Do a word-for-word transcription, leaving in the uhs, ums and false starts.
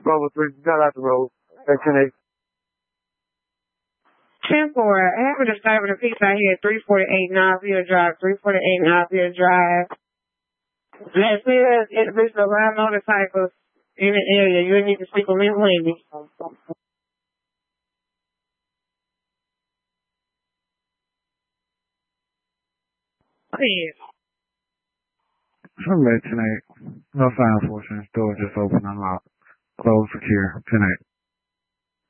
Level three, got out the road. At ten eight. ten four, I happened to stop at a pizza out here at three forty-eight Knoxville Drive, three forty-eight Knoxville Drive. Let's see this individual around motorcycles in the area. You need to speak with me, Wendy. Please. I'm at ten eight. No sign, unfortunately. Door just open, unlocked. Closed, secure. ten eight.